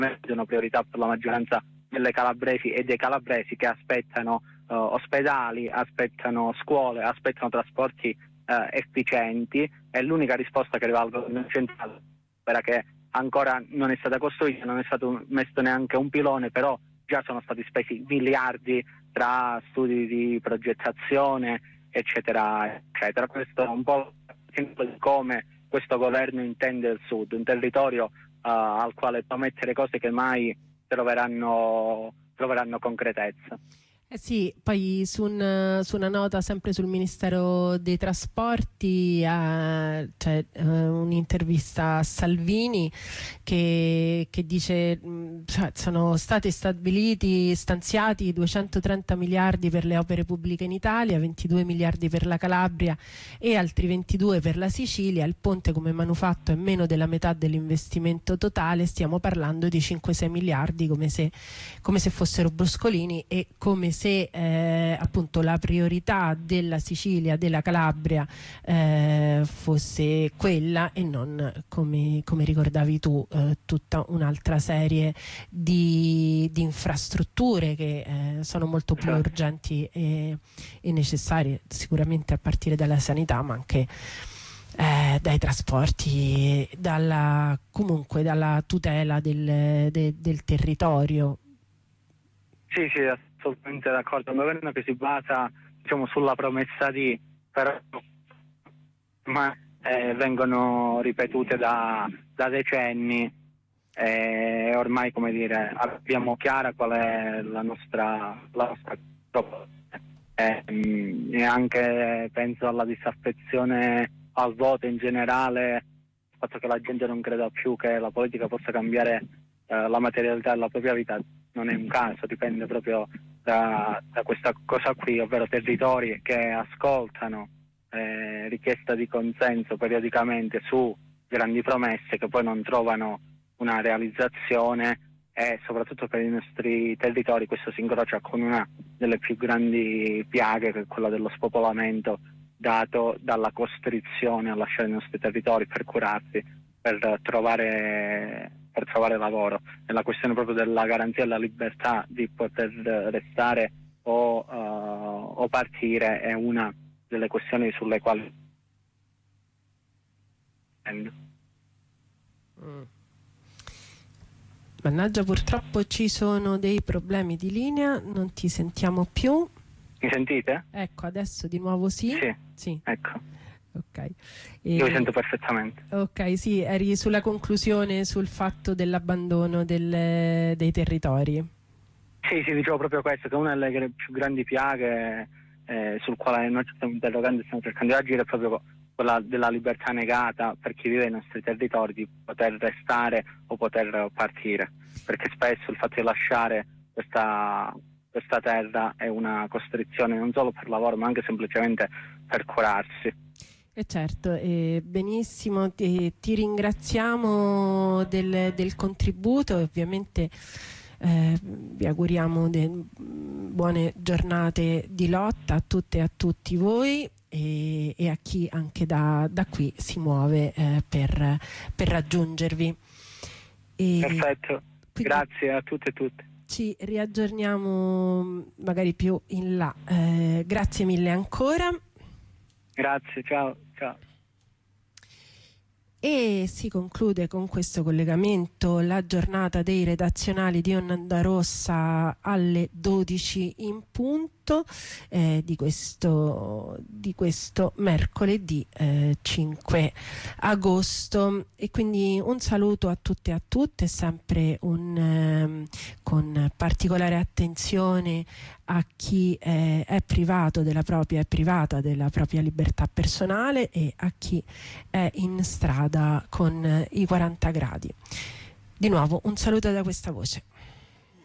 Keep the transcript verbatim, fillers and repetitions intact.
una priorità per la maggioranza delle calabresi e dei calabresi che aspettano uh, ospedali, aspettano scuole, aspettano trasporti uh, efficienti, e l'unica risposta che arriva al governo centrale era che ancora non è stata costruita, non è stato messo neanche un pilone, però già sono stati spesi miliardi tra studi di progettazione, eccetera, eccetera. Questo è un po' come questo governo intende il Sud, un territorio uh, al quale promettere cose che mai troveranno, troveranno concretezza. Eh sì, poi su, un, su una nota sempre sul Ministero dei Trasporti eh, c'è eh, un'intervista a Salvini che, che dice mh, cioè, sono stati stabiliti, stanziati duecentotrenta miliardi per le opere pubbliche in Italia, ventidue miliardi per la Calabria e altri ventidue per la Sicilia. Il ponte come manufatto è meno della metà dell'investimento totale, stiamo parlando di cinque sei miliardi, come se, come se fossero bruscolini e come se se eh, appunto la priorità della Sicilia, della Calabria eh, fosse quella e non, come, come ricordavi tu, eh, tutta un'altra serie di, di infrastrutture che eh, sono molto più urgenti e, e necessarie, sicuramente a partire dalla sanità, ma anche Eh, dai trasporti, dalla, comunque dalla tutela del, de, del territorio. Sì, sì, assolutamente d'accordo. Un governo che si basa, diciamo, sulla promessa di, però, ma eh, vengono ripetute da, da decenni e eh, ormai, come dire, abbiamo chiara qual è la nostra, la nostra proposta. Eh, e anche penso alla disaffezione al voto in generale, il fatto che la gente non creda più che la politica possa cambiare eh, la materialità della propria vita non è un caso, dipende proprio da, da questa cosa qui, ovvero territori che ascoltano eh, richiesta di consenso periodicamente su grandi promesse che poi non trovano una realizzazione, e soprattutto per i nostri territori questo si incrocia con una delle più grandi piaghe, che è quella dello spopolamento dato dalla costrizione a lasciare i nostri territori per curarsi, per trovare, per trovare lavoro. E la questione proprio della garanzia della libertà di poter restare o, uh, o partire è una delle questioni sulle quali mm. Mannaggia, purtroppo ci sono dei problemi di linea, non ti sentiamo più. Mi sentite? Ecco, adesso di nuovo sì. Sì, sì. Ecco. Ok. E... Io vi sento perfettamente. Ok, sì, eri sulla conclusione sul fatto dell'abbandono del, dei territori. Sì, sì, dicevo proprio questo, che una delle più grandi piaghe eh, sul quale noi ci stiamo interrogando e stiamo cercando di agire è proprio quella della libertà negata per chi vive nei nostri territori di poter restare o poter partire, perché spesso il fatto di lasciare questa... questa terra è una costrizione non solo per lavoro ma anche semplicemente per curarsi. E certo, eh, benissimo, ti, ti ringraziamo del, del contributo e ovviamente eh, vi auguriamo de, buone giornate di lotta a tutte e a tutti voi e, e a chi anche da, da qui si muove eh, per, per raggiungervi. E perfetto, quindi grazie a tutte e tutti. Ci riaggiorniamo magari più in là. Eh, grazie mille ancora. Grazie, ciao, ciao. E si conclude con questo collegamento la giornata dei redazionali di Onda Rossa alle dodici in punto eh, di, questo, di questo mercoledì eh, cinque agosto. E quindi un saluto a tutte e a tutte, sempre un, eh, con particolare attenzione a chi eh, è privato della propria, è privata della propria libertà personale e a chi è in strada con eh, i quaranta gradi. Di nuovo un saluto da questa voce.